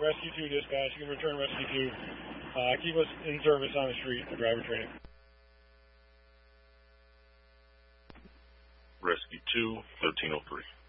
Rescue 2 dispatch. You can return Rescue 2. Keep us in service on the street for driver training. Rescue 2, 1303.